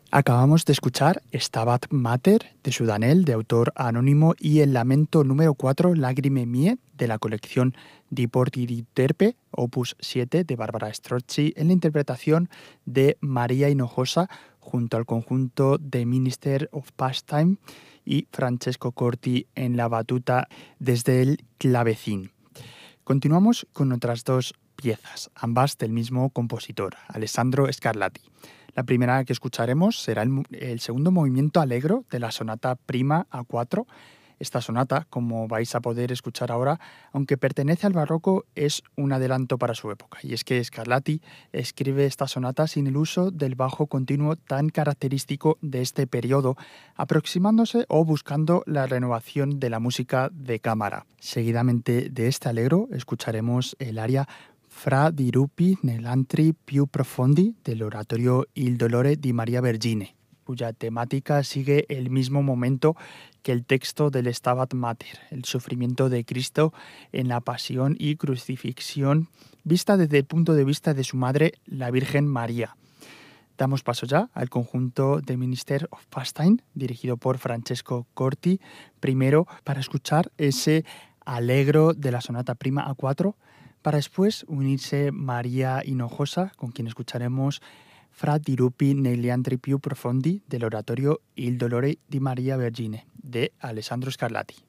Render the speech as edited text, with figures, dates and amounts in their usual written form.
Acabamos de escuchar Stabat Mater de Sudanel, de autor anónimo, y el lamento número 4, Lagrime Mie, de la colección Di Porti di Terpe, opus 7, de Barbara Strozzi, en la interpretación de María Hinojosa, junto al conjunto de Minister of Pastime y Francesco Corti en la batuta desde el clavecín. Continuamos con otras dos piezas, ambas del mismo compositor, Alessandro Scarlatti. La primera que escucharemos será el segundo movimiento allegro de la sonata prima A4. Esta sonata, como vais a poder escuchar ahora, aunque pertenece al barroco, es un adelanto para su época. Y es que Scarlatti escribe esta sonata sin el uso del bajo continuo tan característico de este periodo, aproximándose o buscando la renovación de la música de cámara. Seguidamente de este allegro escucharemos el aria Fra dirupi nell'antri più profondi del oratorio Il dolore di Maria Vergine, cuya temática sigue el mismo momento que el texto del Stabat Mater, el sufrimiento de Cristo en la pasión y crucifixión, vista desde el punto de vista de su madre, la Virgen María. Damos paso ya al conjunto de Minister of Pastime, dirigido por Francesco Corti, primero para escuchar ese allegro de la sonata prima A4, para después unirse María Hinojosa, con quien escucharemos Fra dirupi negli antri più profondi del oratorio Il dolore di Maria Vergine, de Alessandro Scarlatti.